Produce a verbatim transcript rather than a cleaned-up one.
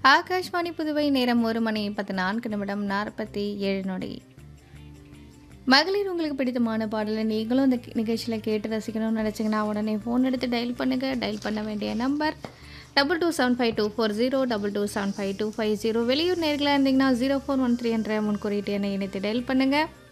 ஆகாஷ்வாணி புதுவை நேரம் ஒரு மணி பதினான்கு நிமிடம் நாற்பத்தி ஏழு நொடி. மகளிர் உங்களுக்கு பிடித்தமான பாடலை நீங்களும் இந்த நிகழ்ச்சியில் கேட்டு ரசிக்கணும்னு நினச்சிங்கன்னா உடனே ஃபோன் எடுத்து டயல் பண்ணுங்கள். டயல் பண்ண வேண்டிய number double two seven five two four zero double two seven five two five zero. வெளியூர் நேர்களாக இருந்தீங்கன்னா ஜீரோ ஃபோர் ஒன் த்ரீ என்ற முன்குறியீட்டு எண்ணை இணைத்து டயல் பண்ணுங்கள்.